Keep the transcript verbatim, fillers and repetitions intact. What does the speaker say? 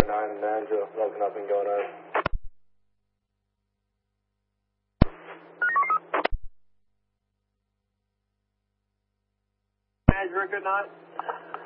nine and Andrew, looking up and going out. Andrew, good night.